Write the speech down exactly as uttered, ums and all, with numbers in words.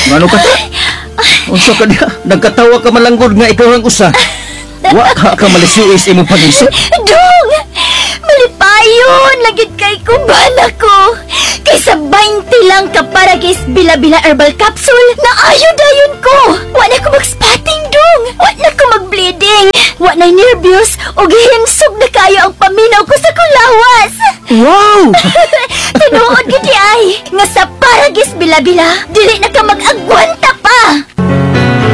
Ngano ka ta? Unsa ka diha? Nagkatawa ka malanggod nga ikaw ang usa. Wa ka ka malisuis imong pag-isip. Dong! Malipayon! Lagid kay kumbala ko! Kaysa twenty lang ka para kay bila-bila herbal capsule na ayo-dayon ko! Wa na ko mag-spotting, Dong! Wa na ko mag-bleeding! Wa na nervyos o gihinsog na kayo ang paminaw ko sa kulawas! Wow! Tinuod gidi ay! Nga sa paragis bila-bila, dili na ka mag-agwanta pa!